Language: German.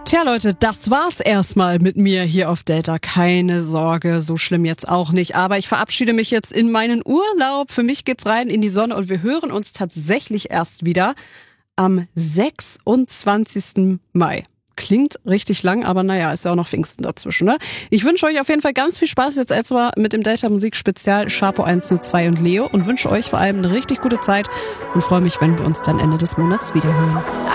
Tja Leute, das war's erstmal mit mir hier auf Delta. Keine Sorge, so schlimm jetzt auch nicht. Aber ich verabschiede mich jetzt in meinen Urlaub. Für mich geht's rein in die Sonne und wir hören uns tatsächlich erst wieder am 26. Mai. Klingt richtig lang, aber naja, ist ja auch noch Pfingsten dazwischen, ne? Ich wünsche euch auf jeden Fall ganz viel Spaß jetzt erstmal mit dem Delta Musik Spezial Sharpo 102 und Leo und wünsche euch vor allem eine richtig gute Zeit und freue mich, wenn wir uns dann Ende des Monats wiederhören.